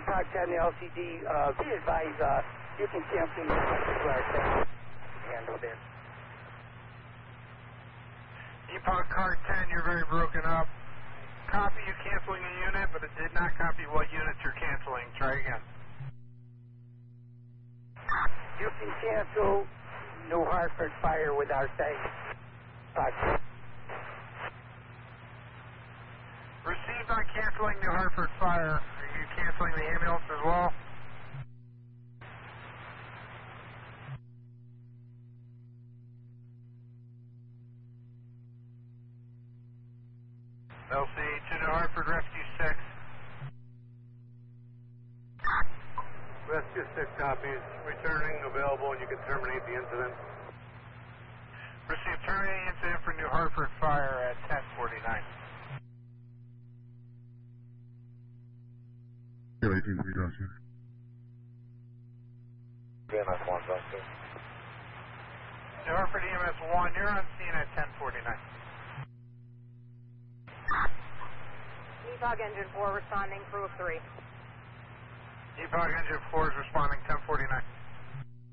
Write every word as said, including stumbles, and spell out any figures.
Epoch ten, the L C D, uh, be advised, uh, you can cancel your flight. Handle this. Epoch Car ten, you're very broken up. Copy you canceling a unit, but it did not copy what units you're canceling. Try again. You can cancel New Hartford Fire with our site. Epoch. Received on canceling New Hartford Fire. Are you canceling the ambulance as well? L C to New Hartford Rescue six. Rescue six copies. Returning, available, and you can terminate the incident. Received terminating incident for New Hartford Fire at ten forty-nine. eighteen three, gotcha. V M S one, Doctor. New Hartford E M S one, you're on scene at ten forty-nine. Epoch Engine four responding, crew of three. Epoch Engine four is responding ten forty-nine.